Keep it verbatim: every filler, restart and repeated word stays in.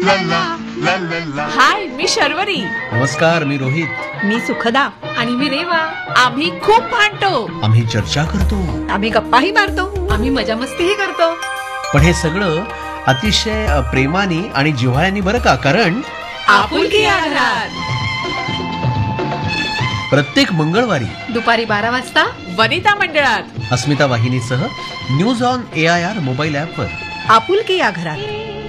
ला ला ला ला ला. हाय, मी शर्वरी. नमस्कार, मी रोहित. मी सुखदा. आणि मी रेवा. आम्ही खूप भांडतो. आम्ही चर्चा करतो. आम्ही गप्पाही मारतो. आम्ही मजा मस्तीही करतो. पण हे सगळं अतिशय प्रेमाने आणि जिव्हाळ्याने, बरं का? कारण आपुलकी या घरात. प्रत्येक मंगळवारी दुपारी बारा वाजता वनिता मंडळात अस्मिता वाहिनीसह news on A I R mobile ॲपवर आपुलकी या घरात.